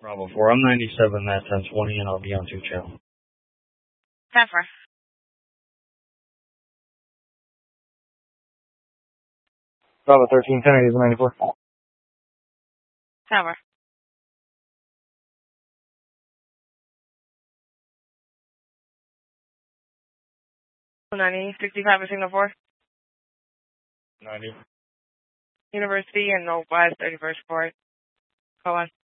Bravo 4, I'm 97 at 1020 and I'll be on 2 channel. 10-4. Bravo 13, 1080 is 94. 10-4. Signal 4. 90. University and West 31st Court. Call 1.